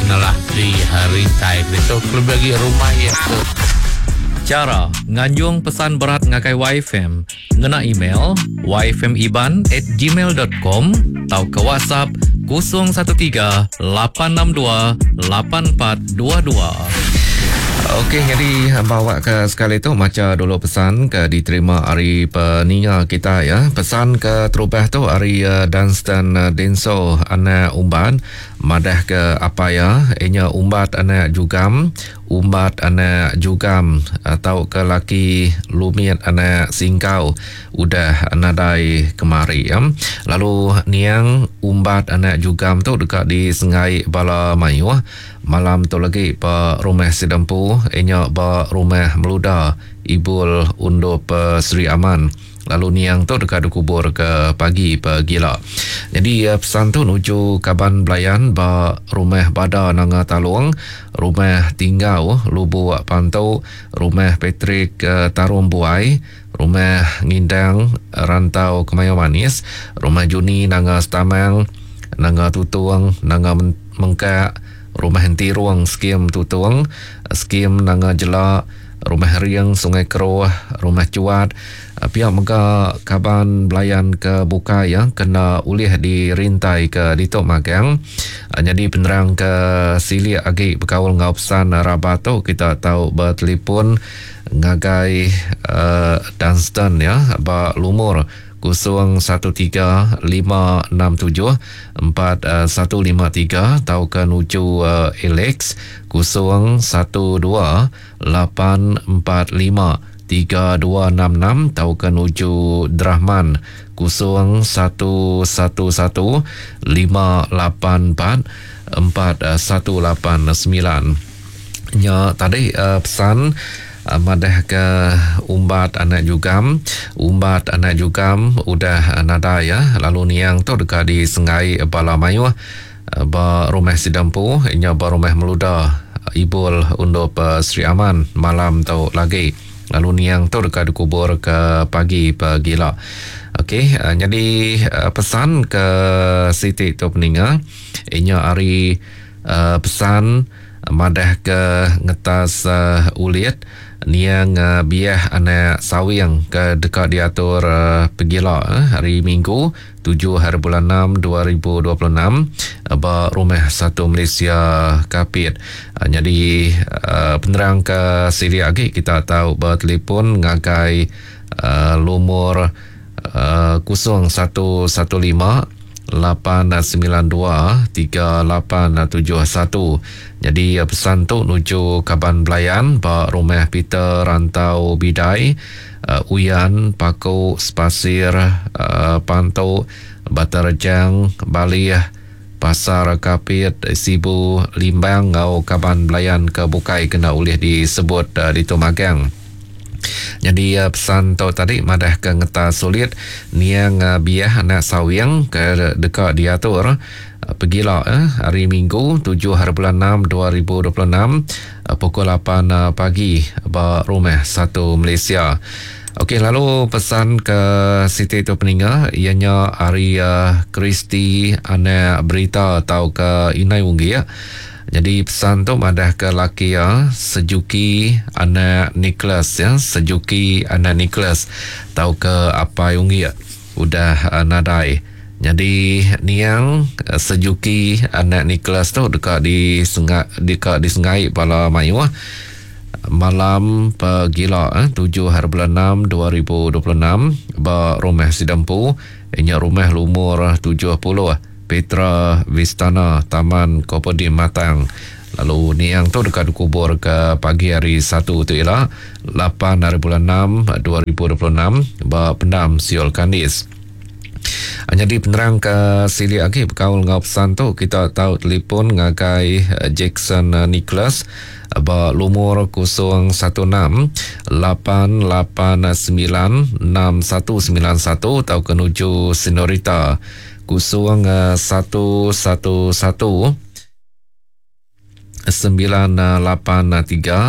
nalah di hari time itu kalau bagi rumah ya tu. Cara nganjung pesan berat ngakai YFM ngena email yfmiban@gmail.com atau ke WhatsApp 013 862 8422. Okey, jadi bawa ke sekali tu macam dulu pesan ke diterima hari peninga kita ya. Pesan ke terubah tu hari Dunstan Denso anak umbat madah ke apa ya, ianya umbat anak jugam, umbat anak jugam atau ke laki lumiat anak singkau udah nadai kemari ya. Lalu niang umbat anak jugam tu dekat di Sengai Bala Mayu. Malam tu lagi pa rumah Sidampu, ianya ba rumah Meluda, Ibul Undup Sri Aman. Lalu niang tu dekat kubur ke pagi pa gila. Jadi pesan tu nuju Kaban Belayan ba rumah Bada Nanga Talung, rumah Tingau Lubu Pantau, rumah Patrick Tarum Buai, rumah Ngindang Rantau Kemayu Manis, rumah Juni Nanga Stamang, Nanga Tutuang, Nanga Mengkak, rumah Henti Ruang Skim Tutuang, Skim Nanga Jela, rumah Riang Sungai Keruh, rumah Cuat. Pihak mega Kaban Belayan ke buka ya, kena ulih dirintai ke Ditok Magang. Jadi penerang ke Sili Agi berkawal ngausan Rabat tu kita tahu bertelefon ngagai Dunstan ya, ba lumur 0135674153 atau ke nuju Alex 0128453266 atau ke nuju Drahman 0115844189. Ya tadi pesan madah ke umbat anak jugam udah nada ya. Lalu niang tu dekat di Sengai Bala Mayu ba rumah Sidampu, inya ba rumah Meluda, Ibul Undup Sri Aman malam tu lagi. Lalu niang tu dekat kubur ke pagi gila. Okey, jadi pesan ke Siti tu peninga, inya hari pesan madah ke ngetas ulit niang biah anak sawiang ke dekat diatur pegila hari Minggu 7 hari bulan 6 2026 ba rumah satu Malaysia Kapit. Jadi penerang ke Siri Agi kita tahu bertelefon ngagai lumur 0115 8923871. Jadi pesan tu nuju Kaban Belayan ba rumah Peter Rantau Bidai, Uyan Paku Spasir Pantau Batarjang Bali Pasar Kapit Sibu Limbang ngau Kaban Belayan ke Bukai kena ulih disebut di Tumagang. Jadi pesan tu tadi madah ke ngeta sulit niang biah anak sawiang ke dekat diatur pegila hari Minggu 7 hari bulan 6 2026 pukul 8 pagi ba rumah satu Malaysia. Okey, lalu pesan ke Siti tu peninga ianya hari Kristi anak berita atau ke Inai Wunggi ya. Jadi pesan tu madah ke laki ya, Sejuki anak Nicholas ya, Sejuki anak Nicholas tahu ke apa Yungi ya, udah nadai. Jadi niang Sejuki anak Nicholas tu dekat di Sengai Bala Mayu malam pegila 7 hari bulan 6 2026 ba rumah Sidampu, inya rumah lumur 70 Petra Vistana Taman Kopodim Matang. Lalu niang tu dekat kubur ke pagi hari 1 tu ialah 8 hari bulan 6 2026 ba Pendam Siol Kandis. Jadi penerang ke Sili Agi berkawal ngau pesan tu kita tahu telefon ngagai Jackson Nicholas ba lumur 016-889-6191 atau kenuju Senorita 0111-983